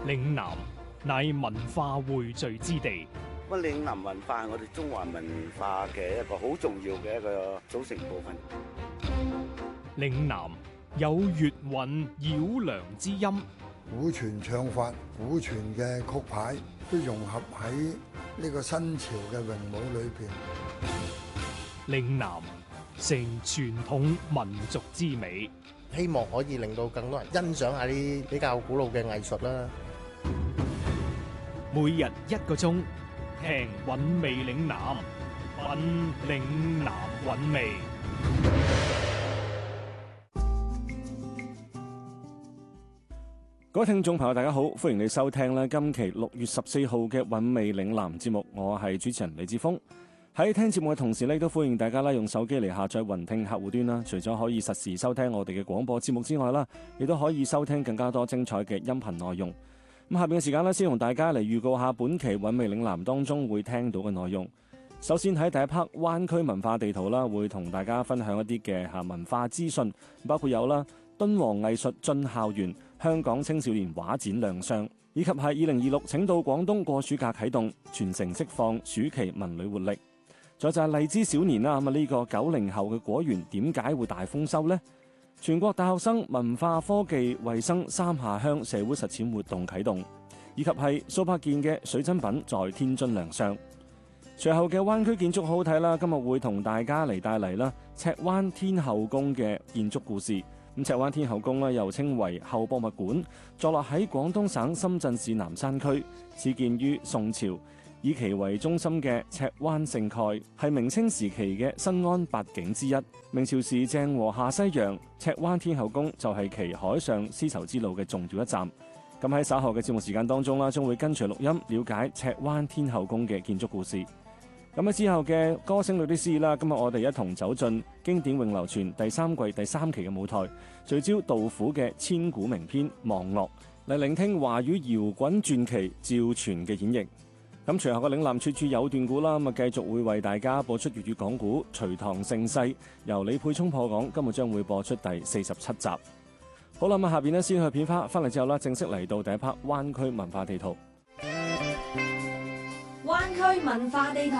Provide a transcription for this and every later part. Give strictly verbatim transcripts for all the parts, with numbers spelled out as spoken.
嶺南乃文化匯聚之地。 乜嶺南文化係我哋中華文化嘅一個好重要嘅一個組成部分。 嶺南有粵韻繞梁之音， 古傳唱法、古傳嘅曲牌都融合喺呢個新潮嘅詠舞裏邊。 嶺南成傳統民族之美， 希望可以令到更多人欣賞下啲比較古老嘅藝術啦。 每日一個鐘，聽韻味嶺南，品嶺南韻味。 各位聽眾朋友，大家好，歡迎你收聽咧今期六月十四號嘅韻味嶺南節目，我係主持人李志峰。喺聽節目嘅同時咧，都歡迎大家啦用手機嚟下載雲聽客戶端啦。除咗可以實時收聽我哋嘅廣播節目之外啦，亦都可以收聽更加多精彩嘅音頻內容。咁下邊嘅時間咧，先同大家嚟預告下本期韻味嶺南當中會聽到嘅內容。首先喺第一 part 灣區文化地圖啦，會同大家分享一啲嘅嚇文化資訊，包括有啦敦煌藝術進校園、香港青少年畫展亮相，以及係二零二六請到廣東過暑假啟動，全城釋放暑期文旅活力。再就係荔枝小年啦，咁啊呢個九零後嘅果園點解會大豐收呢？全國大學生文化科技衛生三下鄉社會實踐活動啟動，以及係數百件嘅水珍品在天津亮相。隨後嘅灣區建築好好睇啦，今日會同大家嚟帶嚟啦赤灣天后宮嘅建築故事。咁赤灣天后宮咧又稱為後博物館，坐落喺廣東省深圳市南山區，始建於宋朝，以其為中心嘅赤灣聖蓋係明清時期嘅新安八景之一。明朝時鄭和下西洋，赤灣天后宮就係其海上絲綢之路嘅重要一站。咁喺稍後嘅節目時間當中啦，將會跟隨錄音了解赤灣天后宮嘅建築故事。咁喺之後嘅歌聲裏的詩意啦，今日我哋一同走進經典永流傳第三季第三期嘅舞台，聚焦杜甫嘅千古名篇《望岳》，嚟聆聽華語搖滾傳奇趙傳嘅演繹。咁隨後嘅嶺南處處有段古啦，咁啊繼續會為大家播出粵語講古《隋唐盛世》，由李佩聰破講，今日將會播出第四十七集。好啦，咁下邊呢先去片花，翻嚟之後啦，正式嚟到第一 part 灣區文化地圖。 灣區文化地圖，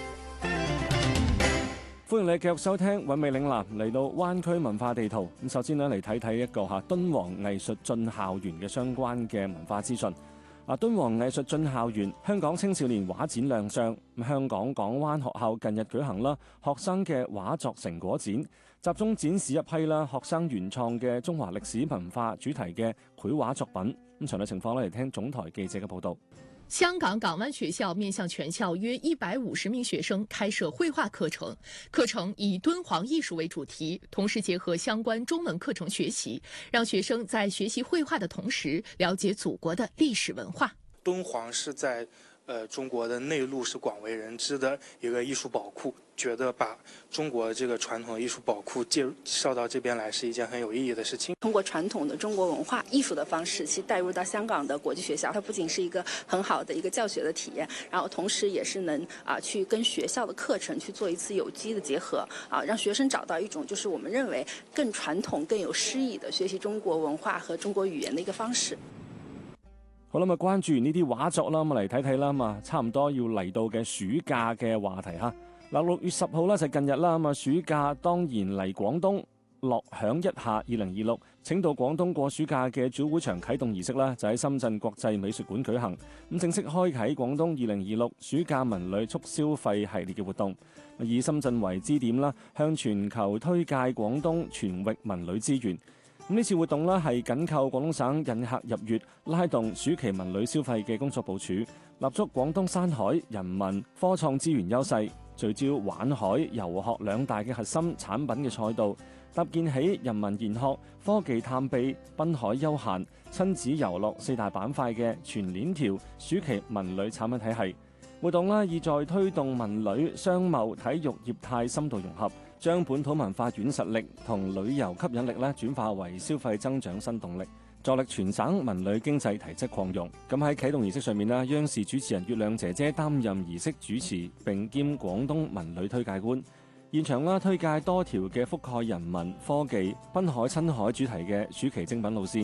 歡迎你繼續收聽韻味嶺南，嚟到灣區文化地圖。咁首先呢嚟睇睇一個吓敦煌藝術進校園嘅相關嘅文化資訊。啊，敦煌藝術進校園香港青少年畫展亮相。咁香港港灣學校近日舉行啦學生嘅畫作成果展，集中展示一批啦學生原創嘅中華歷史文化主題嘅繪畫作品。咁詳細情況咧嚟聽總台記者嘅報道。 香港港灣學校面向全校約一百五十名學生開設繪畫課程，課程以敦煌藝術為主題，同時結合相關中文課程學習，讓學生在學習繪畫的同時，了解祖國的歷史文化。 敦煌是在呃中國的內陸是廣為人知的一個藝術寶庫，覺得把中國這個傳統藝術寶庫介紹到這邊來是一件很有意義的事情。 通過傳統的中國文化藝術的方式，其實帶入到香港的國際學校，它不僅是一個很好的一個教學的體驗，然後同時也是能啊去跟學校的課程去做一次有機的結合，啊讓學生找到一種就是我們認為更傳統、更有詩意的學習中國文化和中國語言的一個方式。 好啦，咁啊關注完呢啲畫作啦，咁嚟睇睇啦，咁啊差唔多要嚟到嘅暑假嘅話題嚇。嗱，六月十號啦就近日啦，咁啊暑假當然嚟廣東樂享一下二零二六請到廣東過暑假嘅主會場啟動儀式啦，就喺深圳國際美術館舉行，咁正式開啟廣東二零二六暑假文旅促消費系列嘅活動，以深圳為支點啦，向全球推介廣東全域文旅資源。咁呢次活動呢係緊扣廣東省引客入粵、拉動暑期文旅消費嘅工作部署，立足廣東山海、人文、科創資源優勢，聚焦玩海、遊學兩大嘅核心產品嘅賽道，搭建起人文研學、科技探秘、濱海休閒、親子遊樂四大板塊嘅全鏈條暑期文旅產品體系。活動啦，意在推動文旅、商貿、體育業態深度融合，將本土文化軟實力同旅遊吸引力咧轉化為消費增長新動力，助力全省文旅經濟提質擴容。咁喺啟動儀式上面咧，央視主持人月亮姐姐擔任儀式主持，並兼廣東文旅推介官。現場啦推介多條嘅覆蓋人文、科技、濱海、親海主題嘅暑期精品路線。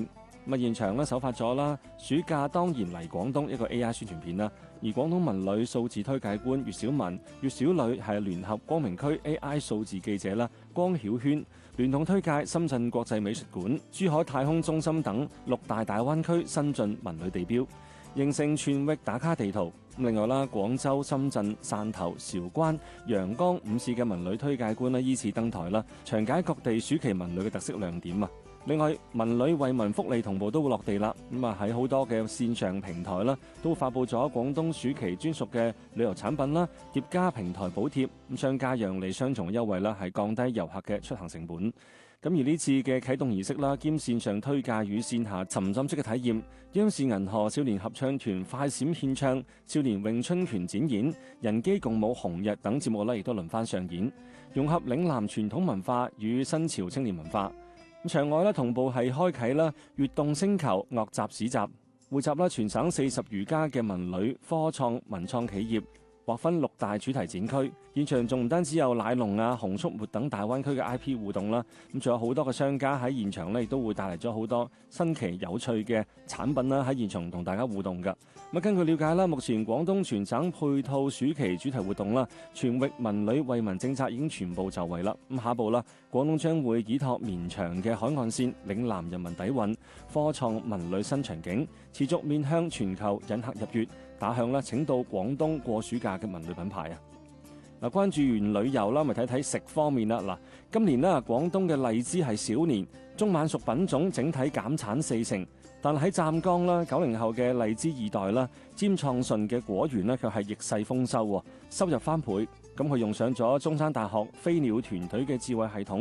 咁啊，現場咧首發咗啦，暑假當然嚟廣東一個 A I 宣傳片啦。而廣東文旅數字推介官岳小文、岳小女係聯合光明區 A I 數字記者啦，江曉軒聯同推介深圳國際美術館、珠海太空中心等六大大灣區新晉文旅地標，形成全域打卡地圖。另外啦，廣州、深圳、汕頭、韶關、陽江五市嘅文旅推介官呢依次登台啦，詳解各地暑期文旅嘅特色亮點啊！另外，文旅惠民福利同步都會落地啦。咁啊喺好多嘅線上平台啦，都發布咗廣東暑期專屬嘅旅遊產品啦，疊加平台補貼，咁商家讓利雙重優惠啦，係降低遊客嘅出行成本。咁而呢次嘅啟動儀式啦，兼線上推介與線下沉浸式嘅體驗，央視銀河少年合唱團快閃獻唱、少年詠春拳展演、人機共舞紅日等節目呢，亦都輪番上演，融合嶺南傳統文化與新潮青年文化。咁場外咧同步係開啓啦，悅動星球樂集市集，匯集啦全省四十餘家嘅文旅、科創、文創企業，劃分六大主題展區。現場仲唔單止有奶龍啊、紅粟末等大灣區嘅 I P 互動啦，咁仲有好多嘅商家喺現場咧，亦都會帶嚟咗好多新奇有趣嘅產品啦，喺現場同大家互動㗎。咁根據了解啦，目前廣東全省配套暑期主題活動啦，全域文旅惠民政策已經全部就位啦。咁下一步啦，廣東將會依託綿長嘅海岸線、嶺南人民底蘊、科創文旅新場景，持續面向全球引客入粵，打響啦請到廣東過暑假嘅文旅品牌啊！嗱，關注完旅遊啦，咪睇睇食方面啦。嗱，今年啦，廣東嘅荔枝係小年，中晚熟品種整體減產四成，但喺湛江啦，九零後嘅荔枝二代啦，尖創順嘅果園呢，卻係逆勢豐收喎，收入翻倍。咁佢用上咗中山大學飛鳥團隊嘅智慧系統。